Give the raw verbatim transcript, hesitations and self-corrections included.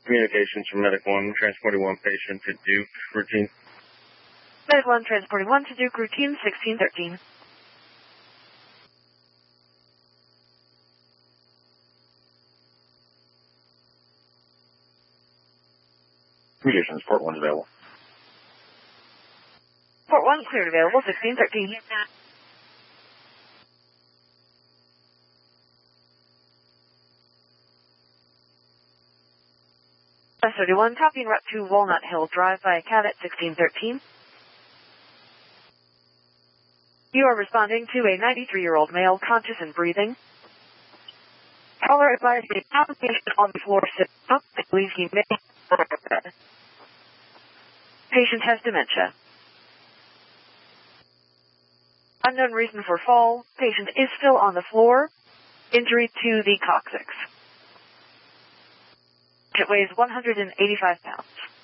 Communications from Medic one, transporting one patient to Duke, routine. Medic one, transporting one to Duke, routine sixteen thirteen. Communications, port one available. Port one cleared available, sixteen thirteen. S thirty-one, copying route to Walnut Hill Drive via C A D at sixteen thirteen. You are responding to a ninety-three-year-old male conscious and breathing. Caller advised the patient on the floor sits up and believes he may have a bed. Patient has dementia. Unknown reason for fall. Patient is still on the floor. Injury to the coccyx. It weighs one hundred eighty-five pounds.